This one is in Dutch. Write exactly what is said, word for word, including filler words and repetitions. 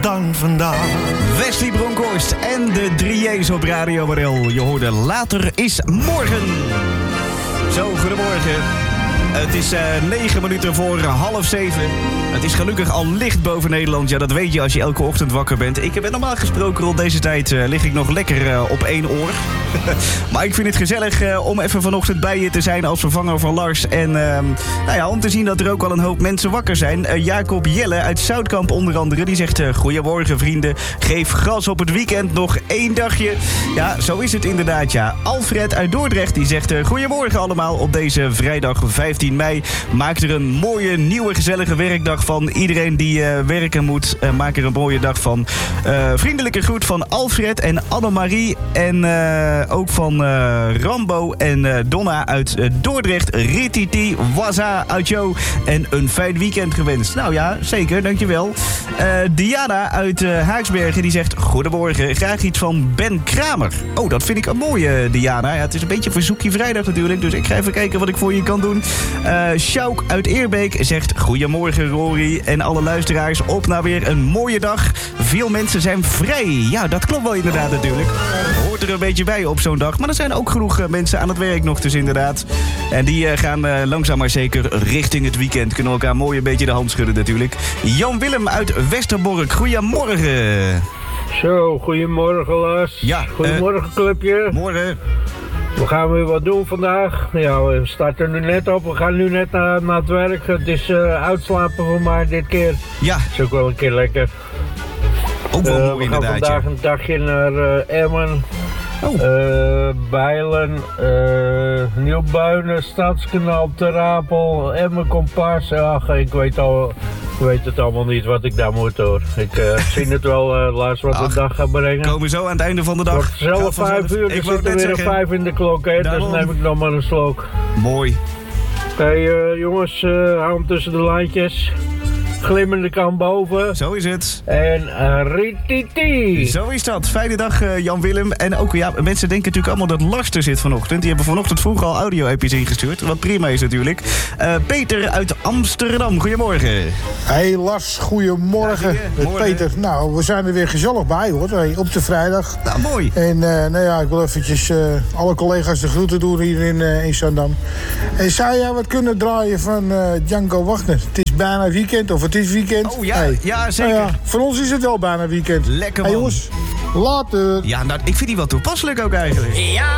dan vandaag. Wesley Bronkhorst en de drie J's op Radio Barel. Je hoorde later is morgen. Zo, goedemorgen. Het is uh, negen minuten voor half zeven. Het is gelukkig al licht boven Nederland. Ja, dat weet je als je elke ochtend wakker bent. Ik ben normaal gesproken rond deze tijd uh, lig ik nog lekker uh, op één oor. Maar ik vind het gezellig uh, om even vanochtend bij je te zijn als vervanger van Lars. En uh, nou ja, om te zien dat er ook al een hoop mensen wakker zijn. Uh, Jacob Jelle uit Zoutkamp onder andere. Die zegt, uh, goedemorgen vrienden. Geef gas op het weekend, nog één dagje. Ja, zo is het inderdaad, ja. Alfred uit Dordrecht die zegt, uh, goedemorgen allemaal op deze vrijdag vijftien mei. Maak er een mooie, nieuwe, gezellige werkdag van. Iedereen die uh, werken moet, uh, maak er een mooie dag van. Uh, vriendelijke groet van Alfred en Annemarie. En uh, ook van uh, Rambo en uh, Donna uit uh, Dordrecht. Rititi, Waza, Uitjo. En een fijn weekend gewenst. Nou ja, zeker, dankjewel. Uh, Diana uit uh, Haaksbergen die zegt, goedemorgen, graag iets van Ben Kramer. Oh, dat vind ik een mooie, Diana. Ja, het is een beetje verzoekje vrijdag natuurlijk, dus ik ga even kijken wat ik voor je kan doen. Uh, Sjouk uit Eerbeek zegt, goedemorgen Rory en alle luisteraars, op naar weer een mooie dag. Veel mensen zijn vrij. Ja, dat klopt wel inderdaad natuurlijk. Hoort er een beetje bij op zo'n dag. Maar er zijn ook genoeg uh, mensen aan het werk nog dus inderdaad. En die uh, gaan uh, langzaam maar zeker richting het weekend. Kunnen elkaar mooi een beetje de hand schudden natuurlijk. Jan Willem uit Westerbork, goedemorgen. Zo, goedemorgen Lars. Ja, goedemorgen uh, clubje. Morgen. We gaan weer wat doen vandaag. Ja, we starten nu net op. We gaan nu net naar, naar het werk. Het is uh, uitslapen voor mij dit keer. Ja. Is ook wel een keer lekker. Ook wel uh, mooi we gaan inderdaad. vandaag Ja. een dagje naar uh, Emmen. Oh. Uh, Bijlen, uh, Nieuwbuinen, Stadskanaal, Terapel, Emmen, Kompas. Ach, ik weet, al, ik weet het allemaal niet wat ik daar moet hoor. Ik uh, zie het wel, uh, Lars, wat Ach, de dag gaat brengen. Komen we zo aan het einde van de dag. Het wordt zelf vijf uur, er zit er weer een vijf in de klok, hè, dus neem ik nog maar een slok. Mooi. Oké, okay, uh, jongens, uh, hou hem tussen de lijntjes. Glimmende kant boven. Zo is het. En uh, rititi. Zo is dat. Fijne dag, uh, Jan Willem. En ook, ja, mensen denken natuurlijk allemaal dat Lars er zit vanochtend. Die hebben vanochtend vroeg al audio-appjes ingestuurd. Wat prima is natuurlijk. Uh, Peter uit Amsterdam, goedemorgen. Hey Lars, goedemorgen. Ja, Met Peter. Nou, we zijn er weer gezellig bij hoor, hey, op de vrijdag. Nou, mooi. En uh, nou ja, ik wil eventjes uh, alle collega's de groeten doen hier in, uh, in Zandam. En zou jij wat kunnen draaien van uh, Django Wagner? Het is bijna weekend, of het is weekend. Oh ja, hey. ja zeker. Nou ja, voor ons is het wel bijna weekend. Lekker man. Hey jongens, later. Ja, nou, ik vind die wel toepasselijk ook eigenlijk. Ja.